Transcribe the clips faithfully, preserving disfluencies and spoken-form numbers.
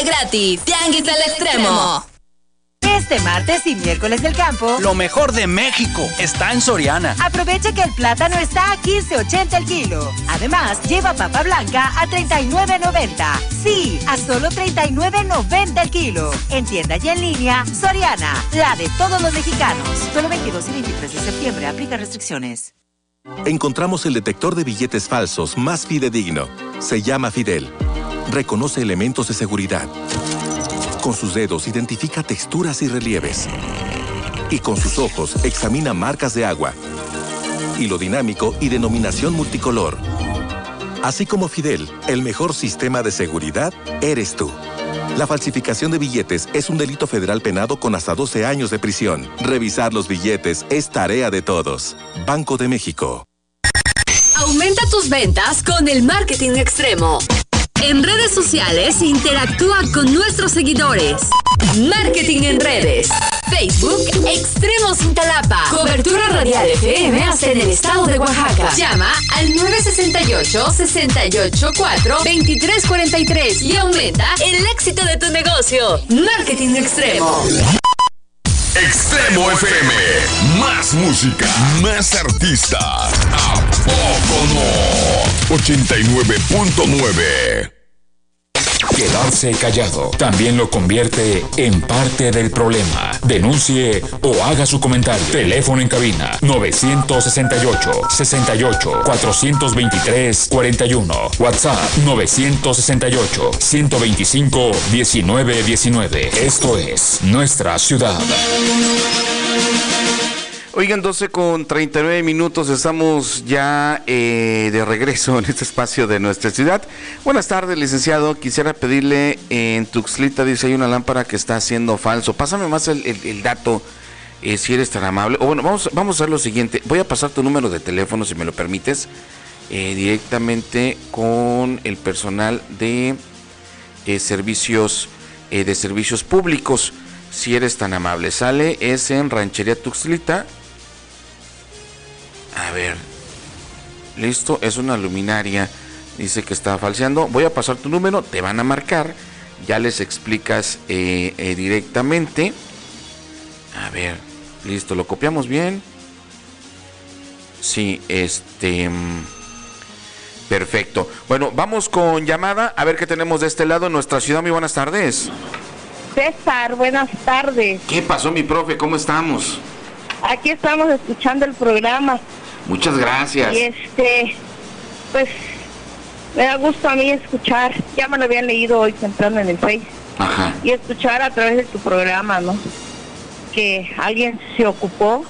Gratis, Tianguis al Extremo. Este martes y miércoles del campo, lo mejor de México está en Soriana. Aprovecha que el plátano está a quince ochenta el kilo. Además, lleva papa blanca a treinta y nueve noventa. Sí, a solo treinta y nueve noventa el kilo. En tienda y en línea, Soriana, la de todos los mexicanos. Solo veintidós y veintitrés de septiembre, aplica restricciones. Encontramos el detector de billetes falsos más fidedigno. Se llama Fidel. Reconoce elementos de seguridad. Con sus dedos identifica texturas y relieves. Y con sus ojos examina marcas de agua. Hilo dinámico y denominación multicolor. Así como Fidel, el mejor sistema de seguridad eres tú. La falsificación de billetes es un delito federal penado con hasta doce años de prisión. Revisar los billetes es tarea de todos. Banco de México. Aumenta tus ventas con el marketing extremo. En redes sociales, interactúa con nuestros seguidores. Marketing en redes. Facebook, Extremo Cintalapa. Cobertura radial F M hasta en el estado de Oaxaca. Llama al nueve seis ocho, seis ocho cuatro, dos tres cuatro tres y aumenta el éxito de tu negocio. Marketing Extremo. Extremo F M. Más música, más artistas. ¿A poco no? ochenta y nueve punto nueve. Quedarse callado también lo convierte en parte del problema. Denuncie o haga su comentario. Teléfono en cabina nueve seis ocho, seis ocho, cuatro dos tres, cuatro uno. WhatsApp nueve seis ocho, uno dos cinco, uno nueve uno nueve. Esto es Nuestra Ciudad. Oigan, doce con treinta y nueve minutos, estamos ya eh, de regreso en este espacio de Nuestra Ciudad. Buenas tardes, licenciado. Quisiera pedirle, eh, en Tuxtla dice hay una lámpara que está haciendo falso. Pásame más el, el, el dato, eh, si eres tan amable. O bueno, vamos, vamos a hacer lo siguiente. Voy a pasar tu número de teléfono, si me lo permites, eh, directamente con el personal de eh, servicios eh, de servicios públicos, si eres tan amable. Sale, es en Ranchería Tuxtla. A ver, listo, es una luminaria, dice que está falseando. Voy a pasar tu número, te van a marcar, ya les explicas eh, eh, directamente. A ver, listo, lo copiamos bien. Sí, este... Perfecto. Bueno, vamos con llamada, a ver qué tenemos de este lado en Nuestra Ciudad. Muy buenas tardes. César, buenas tardes. ¿Qué pasó, mi profe? ¿Cómo estamos? Aquí estamos escuchando el programa. Muchas gracias. Y este, pues, me da gusto a mí escuchar, ya me lo habían leído hoy temprano en el Face. Ajá. Y escuchar a través de tu programa, ¿no? Que alguien se ocupó,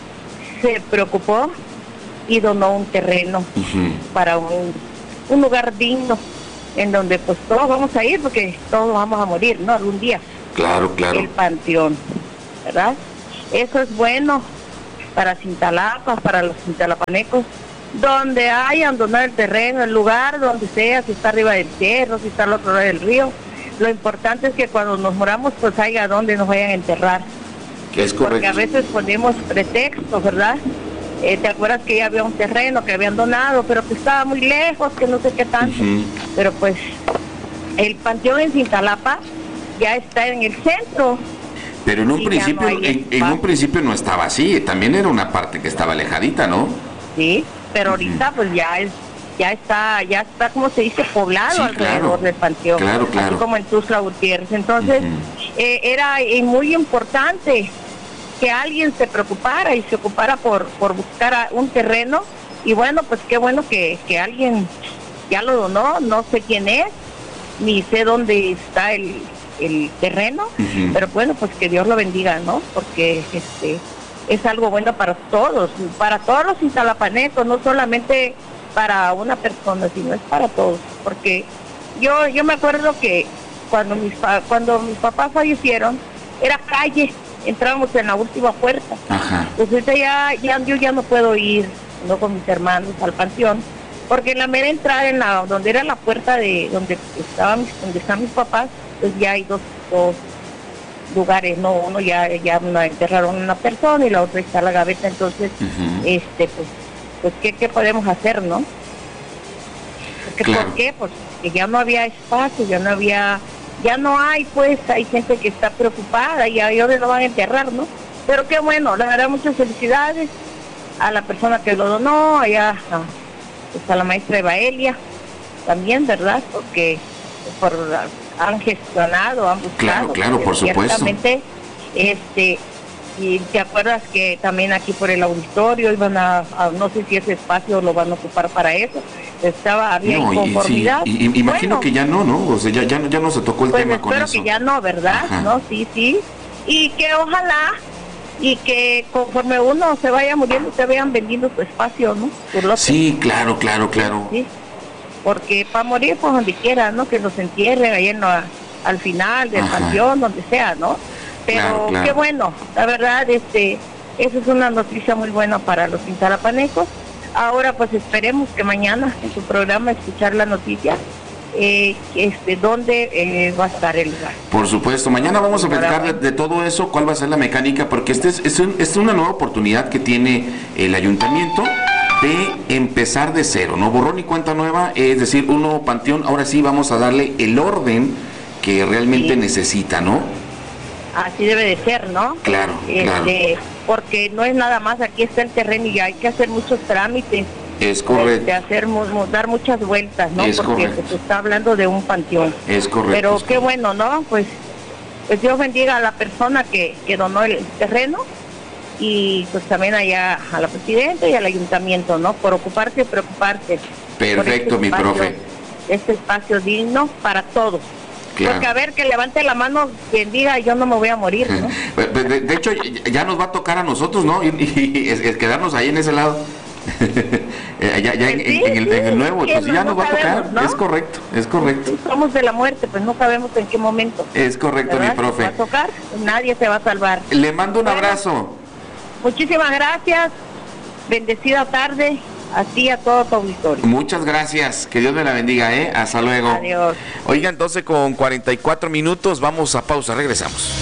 se preocupó y donó un terreno uh-huh. para un, un lugar digno en donde pues todos vamos a ir porque todos vamos a morir, ¿no? Algún día. Claro, claro. El panteón, ¿verdad? Eso es bueno para Cintalapa, para los cintalapanecos, donde hayan donado el terreno, el lugar donde sea, si está arriba del cerro, si está al otro lado del río. Lo importante es que cuando nos moramos, pues haya donde nos vayan a enterrar. Que es correcto. Porque a veces ponemos pretextos, ¿verdad? Eh, ¿Te acuerdas que ya había un terreno que habían donado, pero que estaba muy lejos, que no sé qué tanto? Uh-huh. Pero pues el panteón en Cintalapa ya está en el centro. Pero en un principio, no en, en un principio no estaba así, también era una parte que estaba alejadita, ¿no? Sí, pero ahorita uh-huh. pues ya es, ya está, ya está, como se dice, poblado sí, alrededor claro. del panteón. Claro, claro. Así como en Tuxtla Gutiérrez. Entonces, uh-huh. eh, era eh, muy importante que alguien se preocupara y se ocupara por, por buscar un terreno. Y bueno, pues qué bueno que, que alguien ya lo donó, no sé quién es, ni sé dónde está el el terreno, uh-huh. pero bueno, pues que Dios lo bendiga, ¿no? Porque este es algo bueno para todos, para todos los cintalapanecos, no solamente para una persona, sino es para todos, porque yo yo me acuerdo que cuando mis pa- cuando mis papás fallecieron, era calle, entrábamos en la última puerta. Ajá. Pues ahorita ya, ya yo ya no puedo ir, no con mis hermanos al panteón, porque en la mera entrada, en la donde era la puerta de donde estaban donde están mis papás, pues ya hay dos, dos lugares, no, uno ya ya una, enterraron a una persona y la otra está la gaveta, entonces uh-huh. este pues pues qué qué podemos hacer, ¿no? Porque, claro. ¿por qué? Porque ya no había espacio, ya no había ya no hay, pues hay gente que está preocupada y a ellos lo van a enterrar, ¿no? Pero qué bueno, la verdad, muchas felicidades a la persona que lo donó, allá a, pues a la maestra Evaelia, también, ¿verdad? Porque por, han gestionado, han buscado. Claro, claro, por supuesto. Ciertamente, este, y te acuerdas que también aquí por el auditorio iban a, a no sé si ese espacio lo van a ocupar para eso, estaba, había no, inconformidad. Y, sí, y, y, imagino bueno, que ya no, ¿no? O sea, ya, ya, no, ya no se tocó el pues tema con eso. Espero que ya no, ¿verdad? Ajá. No, sí, sí. Y que ojalá y que conforme uno se vaya muriendo, se vayan vendiendo su espacio, ¿no? Sí, claro, claro, claro. Sí, porque para morir, pues donde quiera, ¿no? Que los entierren ahí en la, al final del Ajá. panteón, donde sea, ¿no? Pero claro, claro. qué bueno, la verdad, este, eso es una noticia muy buena para los intalapanecos. Ahora, pues esperemos que mañana en su programa escuchar la noticia. Eh, este, ¿dónde eh, va a estar el lugar? Por supuesto, mañana vamos a platicar de, de todo eso, cuál va a ser la mecánica, porque este es, es, un, es una nueva oportunidad que tiene el ayuntamiento de empezar de cero, no borrón y cuenta nueva, es decir, un nuevo panteón. Ahora sí vamos a darle el orden que realmente sí. necesita, ¿no? Así debe de ser, ¿no? Claro, este, claro. Porque no es nada más, aquí está el terreno y hay que hacer muchos trámites. Es correcto. De hacer, dar muchas vueltas, ¿no? Es porque correcto. se está hablando de un panteón. Es correcto. Pero es qué correcto. bueno, ¿no? Pues, pues Dios bendiga a la persona que, que donó el terreno y pues también allá a la presidenta y al ayuntamiento, ¿no? Por ocuparse y preocuparse. Perfecto, este mi espacio, profe. Este espacio digno para todos. Claro. Porque a ver, que levante la mano quien diga yo no me voy a morir, ¿no? De, de hecho, ya nos va a tocar a nosotros, ¿no? Y, y es, es quedarnos ahí en ese lado. ya ya en, sí, en, el, en el nuevo, pues no, ya nos no va a tocar, ¿no? Es correcto, es correcto. Somos de la muerte, pues no sabemos en qué momento. Es correcto, ¿verdad? Mi profe. Va a tocar, nadie se va a salvar. Le mando un bueno, abrazo. Muchísimas gracias, bendecida tarde, así a todo tu auditorio. Muchas gracias, que Dios me la bendiga, ¿eh? Hasta luego. Adiós. Oiga, entonces con cuarenta y cuatro minutos, vamos a pausa, regresamos.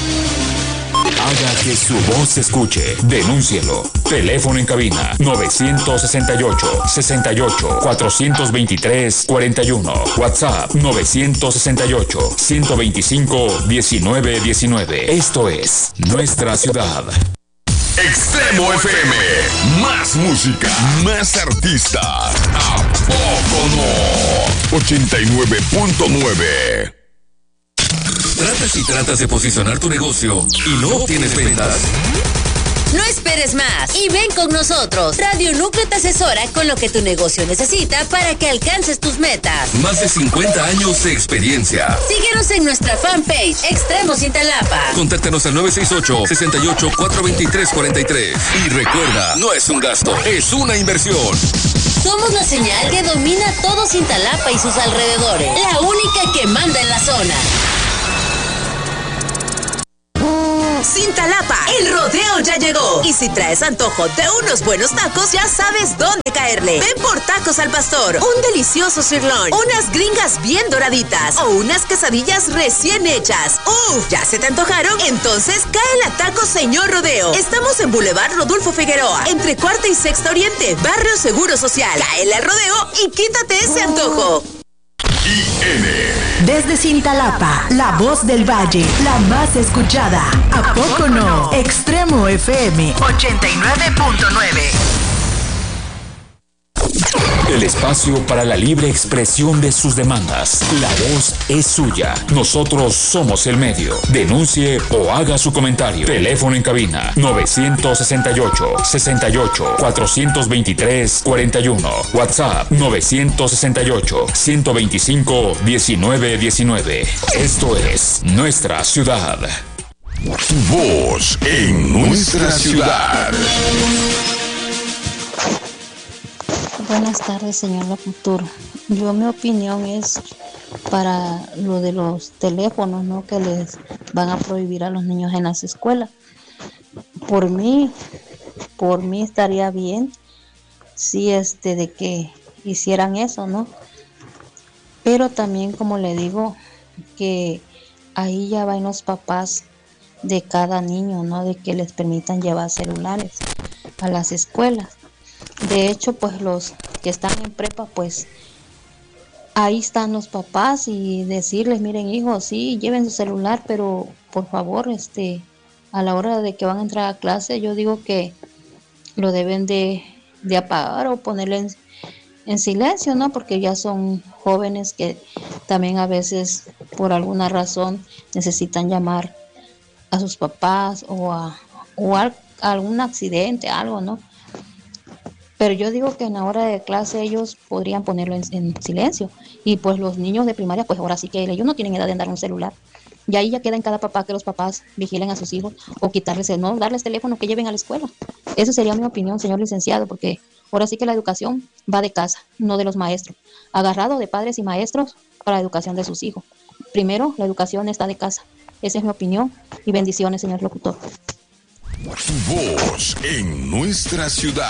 Haga que su voz se escuche. Denúncielo. Teléfono en cabina novecientos sesenta y ocho, sesenta y ocho, cuatrocientos veintitrés, cuarenta y uno. WhatsApp novecientos sesenta y ocho, ciento veinticinco, diecinueve diecinueve. Esto es Nuestra Ciudad. Extremo F M. Más música, más artista. ¿A poco no? ochenta y nueve punto nueve. ¿Tratas y tratas de posicionar tu negocio y no obtienes ventas? No esperes más y ven con nosotros. Radio Núcleo te asesora con lo que tu negocio necesita para que alcances tus metas. Más de cincuenta años de experiencia. Síguenos en nuestra fanpage Extremos Intalapa. Contáctanos al nueve seis ocho, seis ocho, cuatro dos tres, cuatro tres. Y recuerda, no es un gasto, es una inversión. Somos la señal que domina todo Cintalapa y sus alrededores. La única que manda en la zona. Cintalapa, el rodeo ya llegó. Y si traes antojo de unos buenos tacos, ya sabes dónde caerle. Ven por Tacos al Pastor, un delicioso sirloin, unas gringas bien doraditas o unas quesadillas recién hechas. ¡Uf! ¿Ya se te antojaron? Entonces cae a Tacos Señor Rodeo. Estamos en Boulevard Rodolfo Figueroa, entre Cuarta y Sexta Oriente, Barrio Seguro Social. Cae al rodeo y quítate ese antojo. I N. Desde Cintalapa, la voz del valle, la más escuchada. ¿A poco no? Extremo F M ochenta y nueve punto nueve. El espacio para la libre expresión de sus demandas. La voz es suya. Nosotros somos el medio. Denuncie o haga su comentario. Teléfono en cabina novecientos sesenta y ocho, sesenta y ocho, cuatrocientos veintitrés, cuarenta y uno. WhatsApp novecientos sesenta y ocho, ciento veinticinco, diecinueve diecinueve. Esto es Nuestra Ciudad. Tu voz en nuestra ciudad. Buenas tardes, señor locutor. Yo, mi opinión es para lo de los teléfonos, ¿no? Que les van a prohibir a los niños en las escuelas. Por mí, por mí estaría bien si este de que hicieran eso, ¿no? Pero también, como le digo, que ahí ya van los papás de cada niño, ¿no? De que les permitan llevar celulares a las escuelas. De hecho, pues los que están en prepa, pues ahí están los papás y decirles, miren hijos, sí, lleven su celular, pero por favor, este, a la hora de que van a entrar a clase, yo digo que lo deben de, de apagar o ponerle en, en silencio, ¿no? Porque ya son jóvenes que también a veces por alguna razón necesitan llamar a sus papás o a, o a, a algún accidente, algo, ¿no? Pero yo digo que en la hora de clase ellos podrían ponerlo en, en silencio. Y pues los niños de primaria, pues ahora sí que ellos no tienen edad de andar un celular. Y ahí ya queda en cada papá que los papás vigilen a sus hijos o quitarles, no darles teléfono que lleven a la escuela. Esa sería mi opinión, señor licenciado, porque ahora sí que la educación va de casa, no de los maestros. Agarrado de padres y maestros para la educación de sus hijos. Primero, la educación está de casa. Esa es mi opinión y bendiciones, señor locutor. Tu voz en nuestra ciudad.